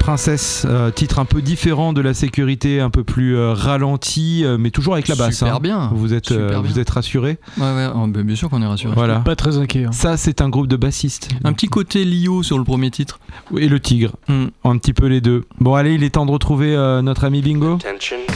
Princesse, titre un peu différent de La Sécurité, un peu plus ralenti, mais toujours avec la basse. Super bien. Vous êtes rassurés? Ouais, bien sûr qu'on est rassurés. Voilà. Pas très inquiet. Ça, c'est un groupe de bassistes. Un petit côté Lio sur le premier titre. Et le tigre. Un petit peu les deux. Bon, allez, il est temps de retrouver notre ami Bingo. Attention.